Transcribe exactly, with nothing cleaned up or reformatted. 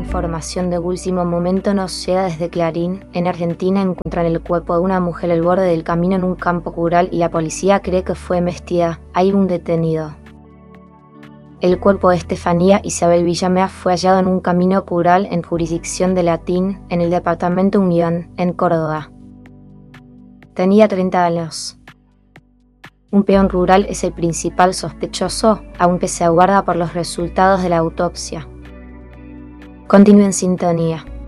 información de último momento nos llega desde Clarín. En Argentina encuentran el cuerpo de una mujer al borde del camino en un campo rural y la policía cree que fue embestida. Hay un detenido. El cuerpo de Estefanía Isabel Villamea fue hallado en un camino rural en jurisdicción de Latín, en el departamento Unión, en Córdoba. Tenía treinta años. Un peón rural es el principal sospechoso, aunque se aguarda por los resultados de la autopsia. Continúe en sintonía.